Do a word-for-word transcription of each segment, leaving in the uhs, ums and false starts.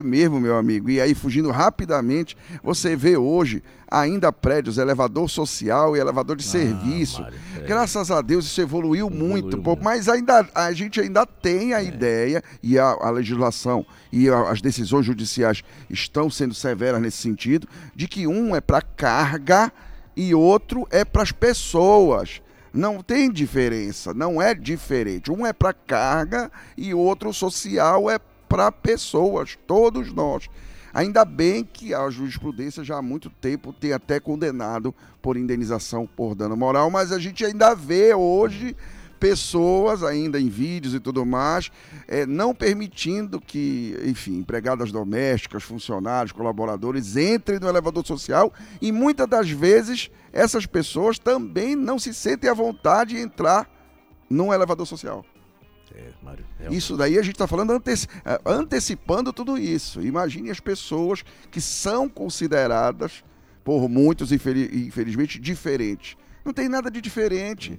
mesmo, meu amigo. E aí, fugindo rapidamente, você vê hoje ainda prédios, elevador social e elevador de Ah, serviço. Mário, é. Graças a Deus isso evoluiu, Evoluiu muito, pô, muito. mas ainda, a gente ainda tem a ideia e a, a legislação e a- as decisões judiciais estão sendo severas nesse sentido, de que um é para carga e outro é para as pessoas. Não tem diferença, não é diferente. Um é para carga e outro social é para pessoas, todos nós. Ainda bem que a jurisprudência já há muito tempo tem até condenado por indenização por dano moral, mas a gente ainda vê hoje pessoas, ainda em vídeos e tudo mais, é, não permitindo que, enfim, empregadas domésticas, funcionários, colaboradores entrem no elevador social e muitas das vezes essas pessoas também não se sentem à vontade de entrar num elevador social. É, Mário, Isso daí a gente está falando anteci- eh, antecipando tudo isso. Imagine as pessoas que são consideradas, por muitos, infeli- infelizmente, diferentes. Não tem nada de diferente.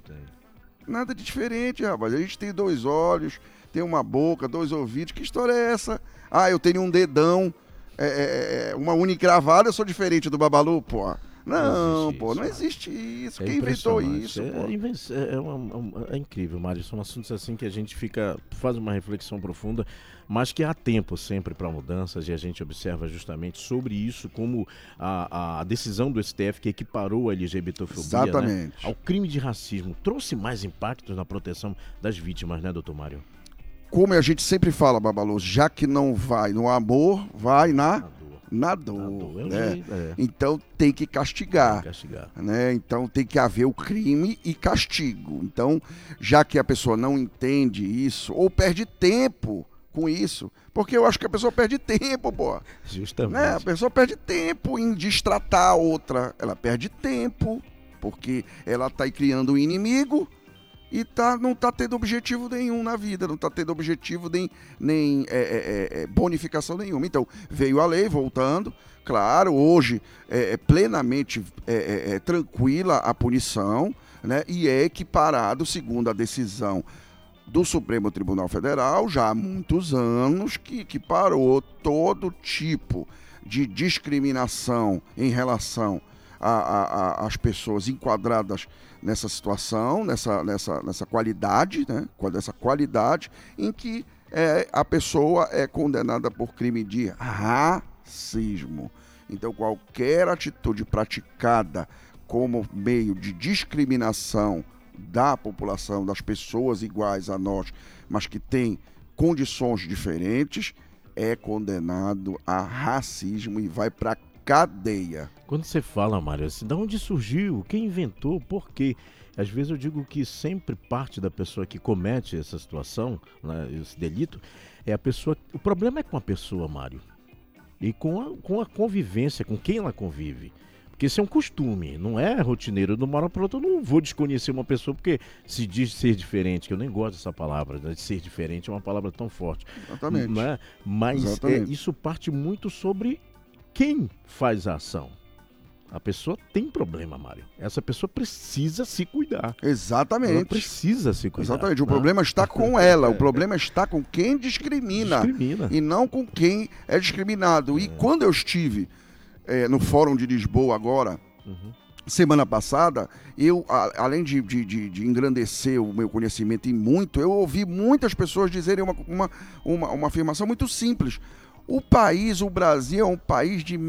Nada de diferente, rapaz. A gente tem dois olhos, tem uma boca, dois ouvidos. Que história é essa? Ah, eu tenho um dedão, é, é, é, uma unha encravada, eu sou diferente do Babalu, pô. Não, existe pô, isso, não Mário. existe isso. É Quem inventou impressionante. isso, É, pô? é, inven- é, é uma- uma- é incrível, Mário. São assuntos assim que a gente fica, faz uma reflexão profunda, mas que há tempo sempre para mudanças e a gente observa justamente sobre isso, como a, a decisão do S T F que equiparou a LGBTfobia, né, Exatamente. ao crime de racismo trouxe mais impactos na proteção das vítimas, né, doutor Mário? Como a gente sempre fala, Babalu, já que não vai no amor, vai na, Na dor. na Na dor, dor. É o né? jeito, é. Então tem que Tem castigar. que castigar. Né? Então tem que haver o crime e castigo. Então, já que a pessoa não entende isso, ou perde tempo com isso, porque eu acho que a pessoa perde tempo, pô. Justamente. Né? A pessoa perde tempo em destratar a outra. Ela perde tempo, porque ela está aí criando um inimigo e tá, não está tendo objetivo nenhum na vida, não está tendo objetivo nem, nem é, é, é, bonificação nenhuma. Então, veio a lei, voltando, claro, hoje é, é plenamente é, é, é, tranquila a punição, né, e é equiparado, segundo a decisão do Supremo Tribunal Federal, já há muitos anos, que equiparou todo tipo de discriminação em relação às pessoas enquadradas nessa situação, nessa, nessa, nessa qualidade, né? Dessa qualidade em que é, a pessoa é condenada por crime de racismo. Então, qualquer atitude praticada como meio de discriminação da população, das pessoas iguais a nós, mas que tem condições diferentes, é condenado a racismo e vai para cadeia. Quando você fala, Mário, assim, de onde surgiu? Quem inventou? Por quê? Às vezes eu digo que sempre parte da pessoa que comete essa situação, né, esse delito, é a pessoa. O problema é com a pessoa, Mário. E com a, com a convivência, com quem ela convive. Porque isso é um costume, não é rotineiro. De uma hora para outra eu não vou desconhecer uma pessoa porque se diz ser diferente, que eu nem gosto dessa palavra, né, de ser diferente é uma palavra tão forte. Exatamente. Não é? Mas é, Exatamente. isso parte muito sobre quem faz a ação. A pessoa tem problema, Mário. Essa pessoa precisa se cuidar. Exatamente. Ela precisa se cuidar. Exatamente. O né? problema está com ela. O problema está com quem discrimina. Discrimina. E não com quem é discriminado. E quando eu estive é, no Fórum de Lisboa agora, Uhum. semana passada, eu, a, além de, de, de, de engrandecer o meu conhecimento em muito, eu ouvi muitas pessoas dizerem uma, uma, uma, uma afirmação muito simples. O país, o Brasil, é um país de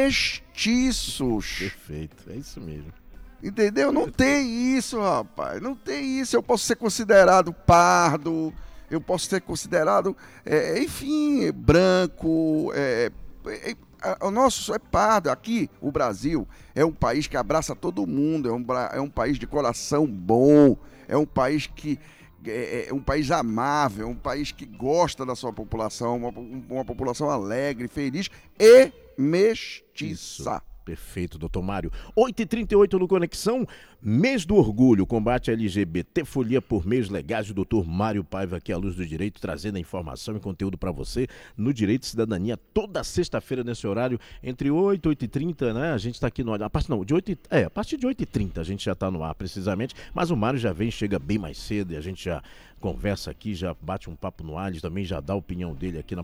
mestiços. Perfeito, é isso mesmo. Entendeu? Não tem isso, rapaz. Não tem isso. Eu posso ser considerado pardo, eu posso ser considerado, é, enfim, branco. É, é, é, o nosso é pardo. Aqui, o Brasil é um país que abraça todo mundo, é um, é um país de coração bom, é um país que é um país amável, um país que gosta da sua população, uma, uma população alegre, feliz e mestiça. Isso. Perfeito, doutor Mário. oito e trinta e oito no Conexão, mês do orgulho, combate L G B T, folia por meios legais, o doutor Mário Paiva aqui à Luz do Direito, trazendo a informação e conteúdo para você no Direito e Cidadania, toda sexta-feira nesse horário, entre oito e oito e trinta, né? A gente está aqui no ar, a partir, não, de oito e, é, a partir de oito e trinta a gente já está no ar precisamente, mas o Mário já vem, chega bem mais cedo e a gente já conversa aqui, já bate um papo no ar, ele também já dá a opinião dele aqui na